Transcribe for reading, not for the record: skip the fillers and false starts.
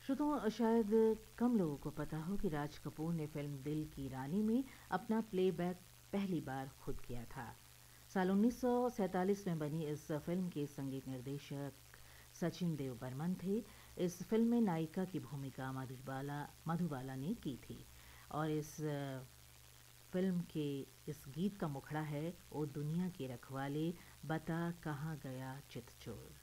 श्रोताओं, शायद कम लोगों को पता हो कि राज कपूर ने फिल्म दिल की रानी में अपना प्लेबैक पहली बार खुद किया था। साल 1947 में बनी इस फिल्म के संगीत निर्देशक सचिन देव बर्मन थे। इस फिल्म में नायिका की भूमिका मधुबाला ने की थी और इस फिल्म के इस गीत का मुखड़ा है, ओ दुनिया के रखवाले बता कहाँ गया चित चोर।